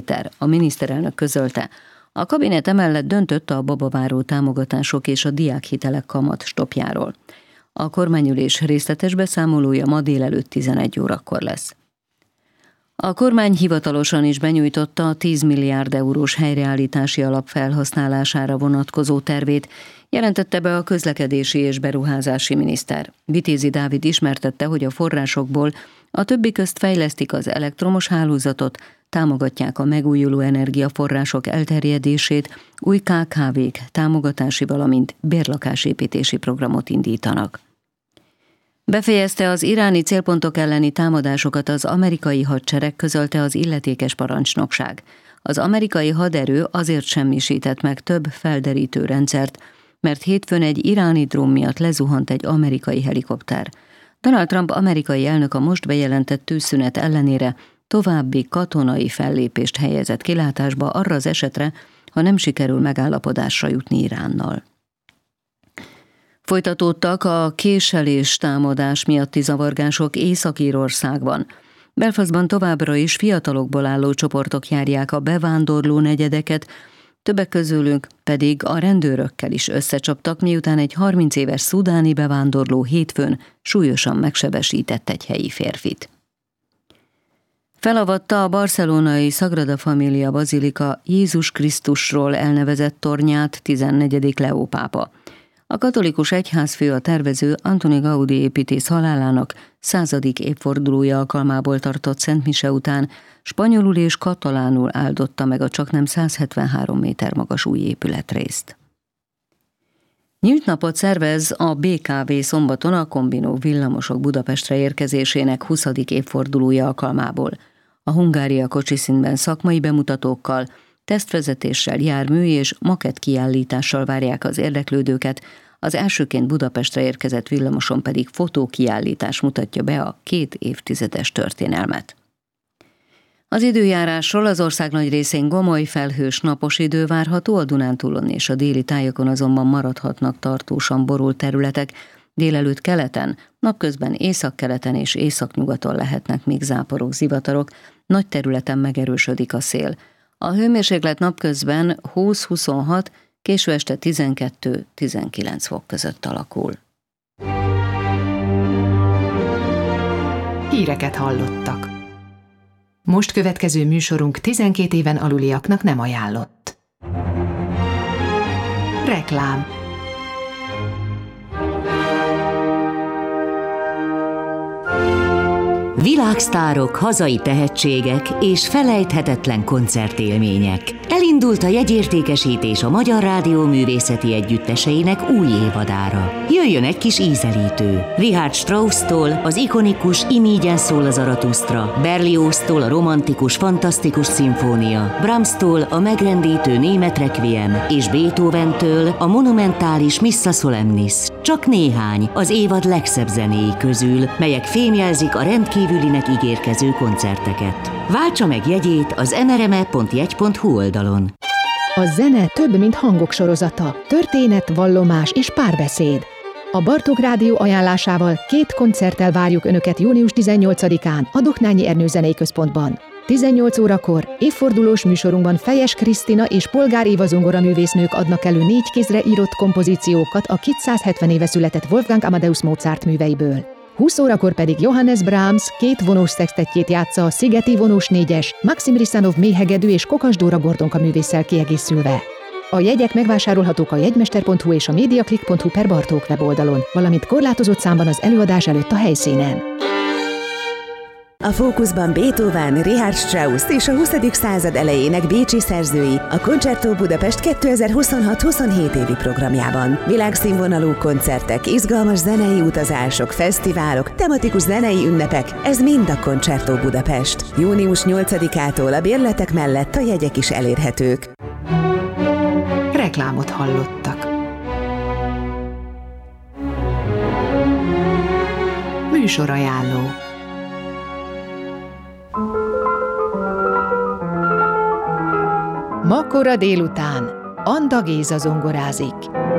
A miniszterelnök közölte, a kabinet emellett döntött a babaváró támogatások és a diákhitelek kamat stopjáról. A kormányülés részletes beszámolója ma délelőtt 11 órakor lesz. A kormány hivatalosan is benyújtotta a 10 milliárd eurós helyreállítási alap felhasználására vonatkozó tervét, jelentette be a közlekedési és beruházási miniszter. Vitézi Dávid ismertette, hogy a forrásokból a többi közt fejlesztik az elektromos hálózatot, támogatják a megújuló energiaforrások elterjedését, új KKV-k támogatási, valamint bérlakásépítési programot indítanak. Befejezte az iráni célpontok elleni támadásokat az amerikai hadsereg, közölte az illetékes parancsnokság. Az amerikai haderő azért semmisített meg több felderítő rendszert, mert hétfőn egy iráni drón miatt lezuhant egy amerikai helikopter. Donald Trump amerikai elnök a most bejelentett tűzszünet ellenére további katonai fellépést helyezett kilátásba arra az esetre, ha nem sikerül megállapodásra jutni Iránnal. Folytatódtak a késelés támadás miatti zavargások Észak-Írországban. Belfastban továbbra is fiatalokból álló csoportok járják a bevándorló negyedeket, többek közülük pedig a rendőrökkel is összecsaptak, miután egy 30 éves szudáni bevándorló hétfőn súlyosan megsebesített egy helyi férfit. Felavatta a barcelonai Sagrada Familia bazilika Jézus Krisztusról elnevezett tornyát 14. Leó pápa. A katolikus egyházfő, a tervező Antoni Gaudí építész halálának 100. évfordulója alkalmából tartott szentmise után spanyolul és katalánul áldotta meg a csaknem 173 méter magas új épületrészt. Nyílt napot szervez a BKV szombaton a kombinó villamosok Budapestre érkezésének 20. évfordulója alkalmából. A Hungária kocsiszínben szakmai bemutatókkal, tesztvezetéssel, jármű és makett kiállítással várják az érdeklődőket, az elsőként Budapestre érkezett villamoson pedig fotókiállítás mutatja be a 2 évtizedes történelmet. Az időjárásról: az ország nagy részén gomoly, felhős, napos idő várható, a Dunántúlon és a déli tájakon azonban maradhatnak tartósan borult területek, délelőtt keleten, napközben északkeleten és északnyugaton lehetnek még záporok, zivatarok, nagy területen megerősödik a szél. A hőmérséklet napközben 20-26, késő este 12-19 fok között alakul. Híreket hallottak. Most következő műsorunk 12 éven aluliaknak nem ajánlott. Reklám. Világsztárok, hazai tehetségek és felejthetetlen koncertélmények. Elindult a jegyértékesítés a Magyar Rádió művészeti együtteseinek új évadára. Jöjjön egy kis ízelítő. Richard Strauss-tól az ikonikus Imígyen szól a Zaratusztra, Berlioz-tól a romantikus, fantasztikus szimfónia, Brahms-tól a megrendítő német requiem és Beethoven-től a monumentális Missa Solemnis. Csak néhány az évad legszebb zenéi közül, melyek fémjelzik a rendkívülinek ígérkező koncerteket. Váltsa meg jegyét az nrme.jegy.hu oldalon. A zene több, mint hangok sorozata, történet, vallomás és párbeszéd. A Bartók Rádió ajánlásával 2 koncerttel várjuk Önöket június 18-án a Dohnányi Ernő Zenei Központban. 18 órakor évfordulós műsorunkban Fejes Krisztina és Polgár Éva zongoraművésznők adnak elő 4 kézre írott kompozíciókat a 270 éve született Wolfgang Amadeus Mozart műveiből. 20 órakor pedig Johannes Brahms 2 vonós szextettjét játsza a Szigeti vonós 4-es, Maxim Risanov méhegedű és Kokas Dóra Gordonka művésszel kiegészülve. A jegyek megvásárolhatók a jegymester.hu és a mediaclick.hu/Bartók weboldalon, valamint korlátozott számban az előadás előtt a helyszínen. A fókuszban Beethoven, Richard Strauss és a 20. század elejének bécsi szerzői a Concerto Budapest 2026-27 évi programjában. Világszínvonalú koncertek, izgalmas zenei utazások, fesztiválok, tematikus zenei ünnepek, ez mind a Concerto Budapest. Június 8-ától a bérletek mellett a jegyek is elérhetők. Reklámot hallottak. Műsorajánló. Ma kora délután Anda Géza zongorázik.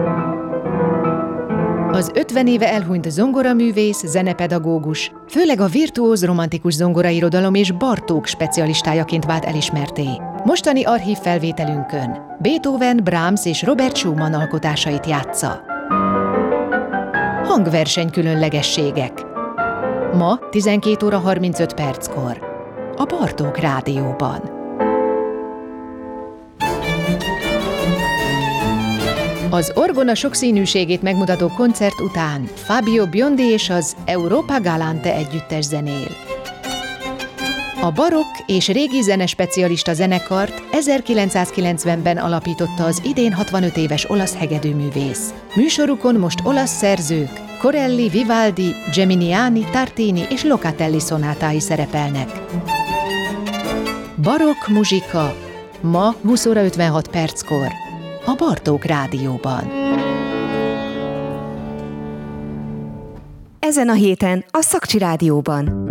Az 50 éve elhunyt zongoraművész, zenepedagógus, főleg a virtuóz romantikus zongorairodalom és Bartók specialistájaként vált elismertté. Mostani archív felvételünkön Beethoven, Brahms és Robert Schumann alkotásait játsza. Hangverseny különlegességek. Ma 12 óra 35 perckor. A Bartók Rádióban. Az orgona sokszínűségét megmutató koncert után Fabio Biondi és az Europa Galante együttes zenél. A barokk és régi zenespecialista zenekart 1990-ben alapította az idén 65 éves olasz hegedűművész. Műsorukon most olasz szerzők, Corelli, Vivaldi, Geminiani, Tartini és Locatelli szonátái szerepelnek. Barokk muzsika ma 20 óra 56 perckor a Bartók Rádióban. Ezen a héten a Szakcsi Rádióban.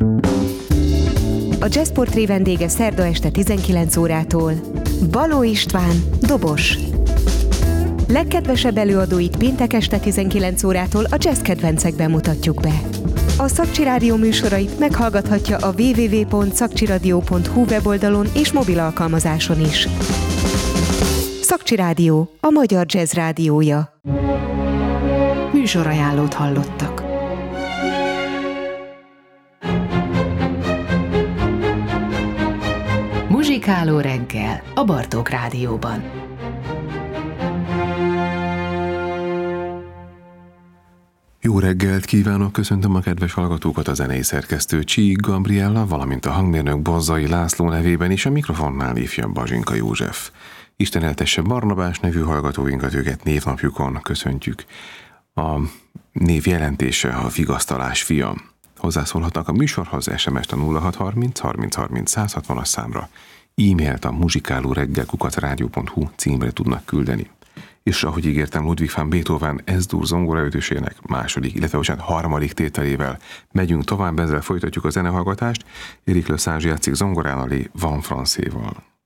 A Jazzportré vendége szerda este 19 órától Baló István, dobos. Legkedvesebb előadóit péntek este 19 órától a jazz kedvencekben mutatjuk be. A Szakcsi Rádió műsorait meghallgathatja a www.szakcsiradio.hu weboldalon és mobil alkalmazáson is. Szakcsi Rádió, a magyar jazz rádiója. Műsorajánlót hallottak. Muzsikáló reggel a Bartók Rádióban. Jó reggelt kívánok, köszöntöm a kedves hallgatókat, a zenei szerkesztő Csík Gabriella, valamint a hangmérnök Bozzai László nevében is, a mikrofonnál ifjabb Bazsinka József. Isten eltesse Barnabás nevű hallgatóinkat, őket névnapjukon köszöntjük. A név jelentése a vigasztalás fia. Hozzászólhatnak a műsorhoz, SMS-t a 0630 30 30 160-as számra, e-mailt a muzsikálóreggel@radio.hu címre tudnak küldeni. És ahogy ígértem, Ludwig van Beethoven S-dur zongoraütésének második, illetve harmadik tételével megyünk tovább, ezzel folytatjuk a zenehallgatást. Éric Le Sage játszik zongorán, a Les Vents Français-val.